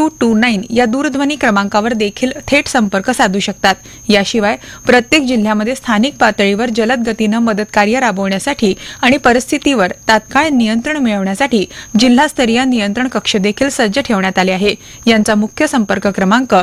1229 या दूरध्वनी क्रमांकावर देखील थेट संपर्क साधू शकतात. याशिवाय प्रत्येक जिल्ह्यामध्ये स्थानिक पातळीवर जलद गतीनं मदत कार्य राबवण्यासाठी आणि परिस्थितीवर तात्काळ नियंत्रण मिळवण्यासाठी जिल्हास्तरीय नियंत्रण कक्ष देखील सज्ज ठेवण्यात आले आहे. यांचा मुख्य संपर्क क्रमांक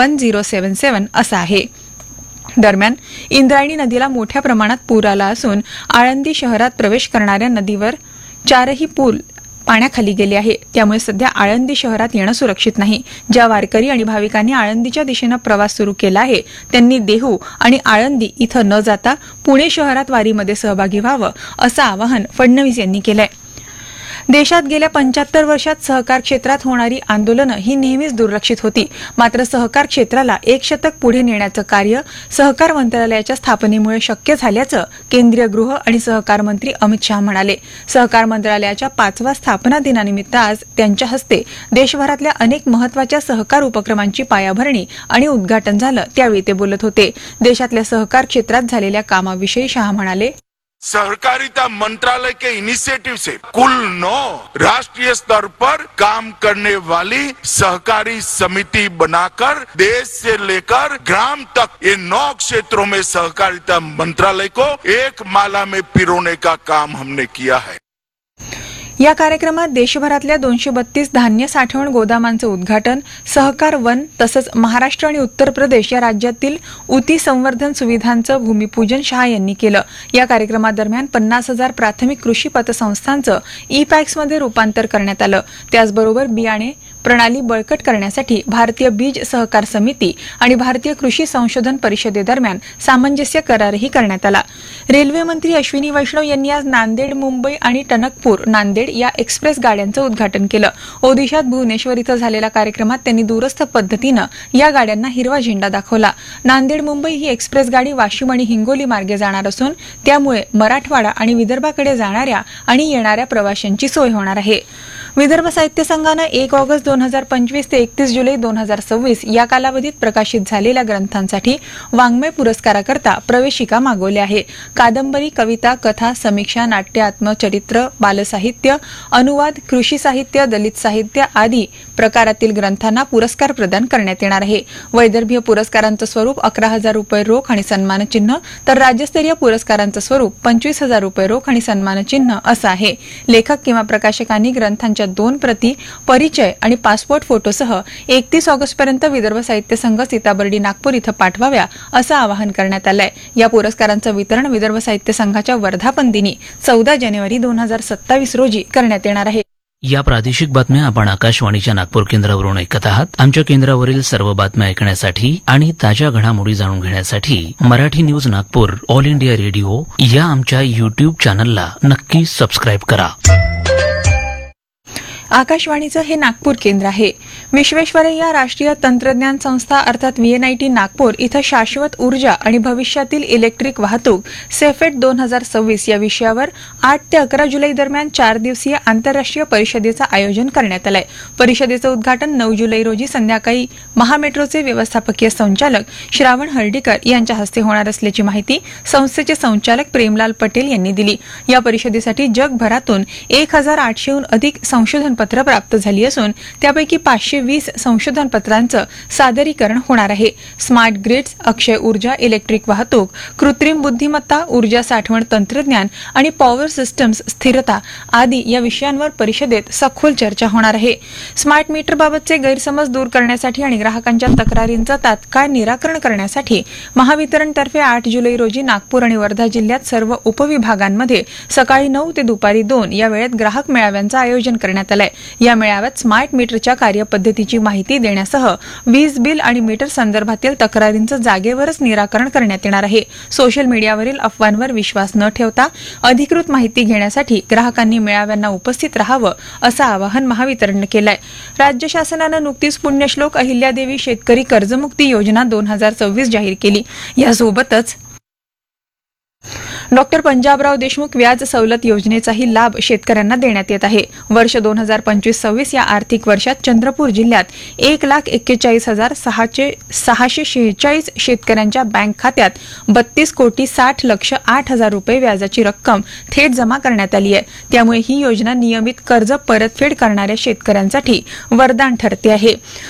1077 असा आहे. दरम्यान इंद्रायणी नदीला मोठ्या प्रमाणात पूर आला असून आळंदी शहरात प्रवेश करणाऱ्या नदीवर 4ही पूल पाण्याखाली गेले आहे. त्यामुळे सध्या आळंदी शहरात येणं सुरक्षित नाही. ज्या वारकरी आणि भाविकांनी आळंदीच्या दिशेनं प्रवास सुरू केला आहे त्यांनी देहू आणि आळंदी इथं न जाता पुणे शहरात वारीमध्ये सहभागी व्हावं असं आवाहन फडणवीस यांनी केलंय. देशात गेल्या 75 वर्षात सहकार क्षेत्रात होणारी आंदोलनं ही नेहमीच दुर्लक्षित होती. मात्र सहकार क्षेत्राला एक शतक पुढे नेण्याचं कार्य सहकार मंत्रालयाच्या स्थापनेमुळे शक्य झाल्याचं केंद्रीय गृह आणि सहकार मंत्री अमित शहा म्हणाले. सहकार मंत्रालयाच्या 5व्या स्थापना दिनानिमित्त आज त्यांच्या हस्ते देशभरातल्या अनेक महत्वाच्या सहकार उपक्रमांची पायाभरणी आणि उद्घाटन झालं. त्यावेळी ते बोलत होते. देशातल्या सहकार क्षेत्रात झालेल्या कामाविषयी शहा म्हणाले, सहकारिता मंत्रालय के इनिशिएटिव से कुल 9 राष्ट्रीय स्तर पर काम करने वाली सहकारी समिति बनाकर देश से लेकर ग्राम तक ये 9 क्षेत्रों में सहकारिता मंत्रालय को एक माला में पिरोने का काम हमने किया है. या कार्यक्रमात देशभरातल्या 232 धान्य साठवण गोदामांचं उद्घाटन, सहकार वन तसंच महाराष्ट्र आणि उत्तर प्रदेश या राज्यातील ऊती संवर्धन सुविधांचं भूमिपूजन शहा यांनी केलं. या कार्यक्रमादरम्यान 50,000 प्राथमिक कृषी पतसंस्थांचं ई-पॅक्समध्ये रूपांतर करण्यात आलं. त्याचबरोबर बियाणे प्रणाली बळकट करण्यासाठी भारतीय बीज सहकार समिती आणि भारतीय कृषी संशोधन परिषदेदरम्यान सामंजस्य करारही करण्यात आला. रेल्वे मंत्री अश्विनी वैष्णव यांनी आज नांदेड मुंबई आणि टणकपूर नांदेड या एक्सप्रेस गाड्यांचं उद्घाटन केलं. ओदिशात भुवनेश्वर इथं झालेल्या कार्यक्रमात त्यांनी दूरस्थ पद्धतीनं या गाड्यांना हिरवा झेंडा दाखवला. नांदेड मुंबई ही एक्सप्रेस गाडी वाशिम आणि हिंगोली मार्गे जाणार असून त्यामुळे मराठवाडा आणि विदर्भाकडे जाणाऱ्या आणि येणाऱ्या प्रवाशांची सोय होणार आहे. विदर्भ साहित्य संघानं 1 ऑगस्ट 2025 ते 31 जुलै 2026 या कालावधीत प्रकाशित झालेल्या ग्रंथांसाठी वाङ्मय पुरस्काराकरता प्रवेशिका मागवल्या आहे. कादंबरी, कविता, कथा, समीक्षा, नाट्य, आत्मचरित्र, बालसाहित्य, अनुवाद, कृषी साहित्य, दलित साहित्य आदी प्रकारातील ग्रंथांना पुरस्कार प्रदान करण्यात येणार आहे. वैदर्भीय पुरस्कारांचं स्वरूप 11,000 रुपये रोख आणि सन्मानचिन्ह तर राज्यस्तरीय पुरस्कारांचं स्वरूप 25,000 रुपये रोख आणि सन्मानचिन्ह असं आहे. लेखक किंवा प्रकाशकांनी ग्रंथांच्या 2 प्रती, परिचय आणि पासपोर्ट फोटोसह 31 ऑगस्टपर्यंत विदर्भ साहित्य संघ सीताबर्डी नागपूर इथं पाठवाव्या असं आवाहन करण्यात आलंय. या पुरस्कारांचं वितरण विदर्भ साहित्य संघाच्या वर्धापन दिनी 14 जानेवारी 2027 रोजी करण्यात येणार आहे. या प्रादेशिक बातम्या आपण आकाशवाणीच्या नागपूर केंद्रावरून ऐकत आहात. आमच्या केंद्रावरील सर्व बातम्या ऐकण्यासाठी आणि ताज्या घडामोडी जाणून घेण्यासाठी Marathi news Nagpur all India radio या आमच्या युट्यूब चॅनलला नक्की सबस्क्राईब करा. आकाशवाणीचं हे नागपूर केंद्र आहे. विश्वेश्वरय्या राष्ट्रीय तंत्रज्ञान संस्था अर्थात VNIT नागपूर इथं शाश्वत ऊर्जा आणि भविष्यातील इलेक्ट्रिक वाहतूक सेफेट 2026 या विषयावर 8 ते 11 जुलै दरम्यान 4 दिवसीय आंतरराष्ट्रीय परिषदेचं आयोजन करण्यात आलंय. परिषदेचं उद्घाटन 9 जुलै रोजी संध्याकाळी महामेट्रोचे व्यवस्थापकीय संचालक श्रावण हर्डीकर यांच्या हस्ते होणार असल्याची माहिती संस्थेचे संचालक प्रेमलाल पटेल यांनी दिली. या परिषदेसाठी जगभरातून 1,800हून अधिक संशोधन पत्र प्राप्त झाली असून त्यापैकी 520 संशोधन पत्रांचं सादरीकरण होणार आहे. स्मार्ट ग्रिड्स, अक्षय ऊर्जा, इलेक्ट्रिक वाहतूक, कृत्रिम बुद्धिमत्ता, ऊर्जा साठवण तंत्रज्ञान आणि पॉवर सिस्टम्स स्थिरता आदी या विषयांवर परिषदेत सखोल चर्चा होणार आहे. स्मार्ट मीटरबाबतचे गैरसमज दूर करण्यासाठी आणि ग्राहकांच्या तक्रारींचं तात्काळ निराकरण करण्यासाठी महावितरणतर्फे 8 जुलै रोजी नागपूर आणि वर्धा जिल्ह्यात सर्व उपविभागांमध्ये सकाळी 9 ते दुपारी 2 या वेळेत ग्राहक मेळाव्यांचं आयोजन करण्यात आलंय. या मेळाव्यात स्मार्ट मीटरच्या कार्यपद्धतीची माहिती देण्यासह वीज बिल आणि मीटर संदर्भातील तक्रारींचं जागेवरच निराकरण करण्यात येणार आहे. सोशल मीडियावरील अफवांवर विश्वास न ठेवता अधिकृत माहिती घेण्यासाठी ग्राहकांनी मेळाव्यांना उपस्थित राहावं असं आवाहन महावितरणनं केलंय. राज्य शासनानं नुकतीच पुण्यश्लोक अहिल्यादेवी शेतकरी कर्जमुक्ती योजना 2026 जाहीर केली. यासोबतच डॉ. पंजाबराव देशमुख व्याज सवलत योजनेचाही लाभ शेतकऱ्यांना देण्यात येत आहे. वर्ष 2025-26 या आर्थिक वर्षात चंद्रपूर जिल्ह्यात 1,41,646 शेतकऱ्यांच्या बँक खात्यात 32,60,08,000 रुपये व्याजाची रक्कम थेट जमा करण्यात आली आहे. त्यामुळे ही योजना नियमित कर्ज परतफेड करणाऱ्या शेतकऱ्यांसाठी वरदान ठरते आहे.